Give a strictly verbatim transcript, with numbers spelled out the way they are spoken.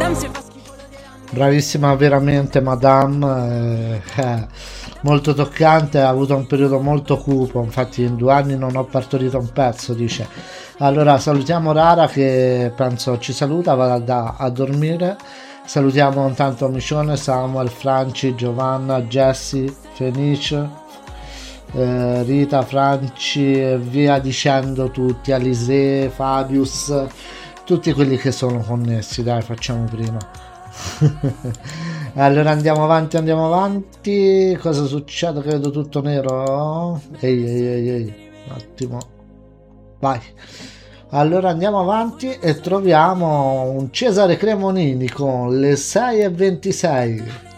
Bravissima veramente Madame, eh, eh, molto toccante, ha avuto un periodo molto cupo, infatti in due anni non ho partorito un pezzo, dice. Allora salutiamo Rara che penso ci saluta, va da, a dormire, salutiamo intanto Micione, Samuel, Franci, Giovanna, Jessie, Fenice, eh, Rita, Franci e via dicendo tutti, Alise, Fabius, tutti quelli che sono connessi, dai facciamo prima. Allora andiamo avanti, andiamo avanti. Cosa succede? Che vedo tutto nero. Ehi, ehi, ehi, ehi. Un attimo. Vai. Allora andiamo avanti e troviamo un Cesare Cremonini con le sei e ventisei.